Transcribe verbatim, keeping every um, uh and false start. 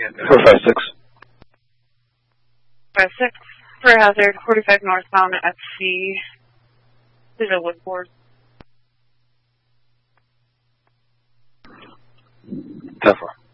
four five six. five six. For hazard, forty-five northbound at C. To the Woodford. ten four.